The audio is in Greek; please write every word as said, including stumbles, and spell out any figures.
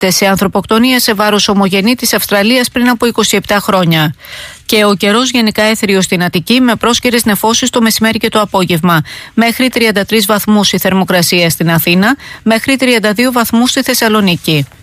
σε ανθρωποκτονία σε βάρος ομογενή της Αυστραλίας πριν από είκοσι επτά χρόνια. Και ο καιρός γενικά έθριος στην Αττική με πρόσκαιρες νεφώσεις το μεσημέρι και το απόγευμα. Μέχρι τριάντα τρεις βαθμούς η θερμοκρασία στην Αθήνα, μέχρι τριάντα δύο βαθμούς στη Θεσσαλονίκη.